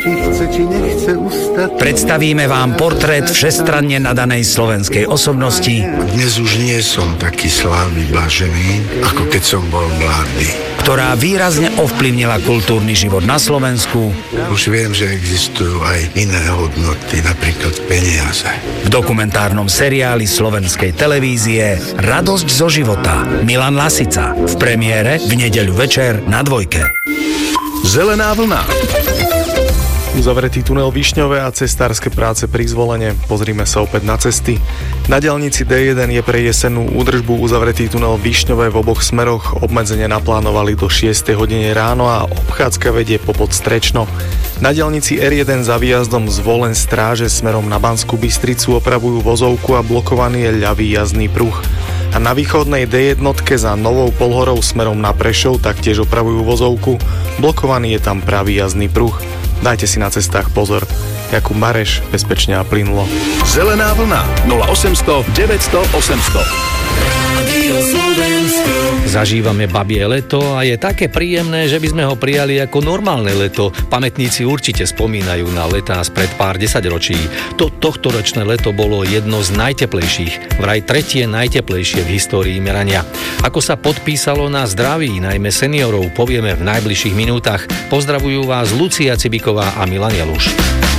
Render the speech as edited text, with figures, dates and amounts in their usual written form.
Predstavíme vám portrét všestranne nadanej slovenskej osobnosti. Dnes už nie som taký slávny, blažený, ako keď som bol mladý. Ktorá výrazne ovplyvnila kultúrny život na Slovensku. Už viem, že existujú aj iné hodnoty, napríklad peniaze. V dokumentárnom seriáli slovenskej televízie Radosť zo života. Milan Lasica. V premiére v nedeľu večer na Dvojke. Zelená vlna. Uzavretý tunel Višňové a cestárske práce pri Zvolene. Pozrime sa opäť na cesty. Na diaľnici D1 je pre jesennú údržbu uzavretý tunel Višňové v oboch smeroch. Obmedzenie naplánovali do 6 hodiny ráno a obchádzka vedie popod Strečno. Na diaľnici R1 za výjazdom Zvolen Stráže smerom na Banskú Bystricu opravujú vozovku a blokovaný je ľavý jazdný pruh. A na východnej D1 za Novou Polhorou smerom na Prešov taktiež opravujú vozovku. Blokovaný je tam pravý jazdný pruh. Dajte si na cestách pozor. Jakub Mareš, bezpečne a plynulo. Zelená vlna 0800 900 800. Zažívame babie leto a je také príjemné, že by sme ho prijali ako normálne leto. Pamätníci určite spomínajú na letá spred pár desaťročí. Tohtoročné leto bolo jedno z najteplejších, vraj tretie najteplejšie v histórii merania. Ako sa podpísalo na zdraví, najmä seniorov, povieme v najbližších minútach. Pozdravujú vás Lucia Cibiková a Milan Jaluš.